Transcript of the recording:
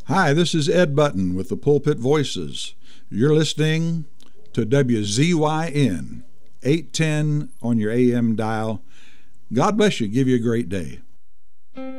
Hi, this is Ed Button with the Pulpit Voices. You're listening to WZYN 810 on your AM dial. God bless you. Give you a great day.